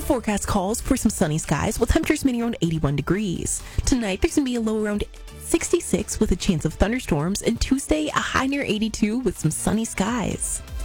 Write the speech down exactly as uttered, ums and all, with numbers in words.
forecast calls for some sunny skies with temperatures meeting around eighty-one degrees. Tonight, there's going to be a low around sixty-six with a chance of thunderstorms, and Tuesday, a high near eighty-two with some sunny skies.